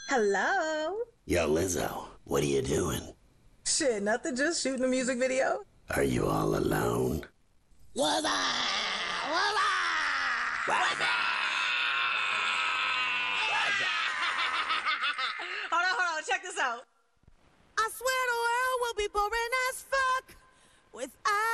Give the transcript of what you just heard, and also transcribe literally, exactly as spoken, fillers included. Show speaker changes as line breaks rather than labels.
Hello.
Yo, Lizzo, what are you doing?
Shit, nothing, just shooting a music video.
Are you all alone?
Was I? Was I? Was I?
Hold on, hold on, check this out.
I swear the world will be boring as fuck without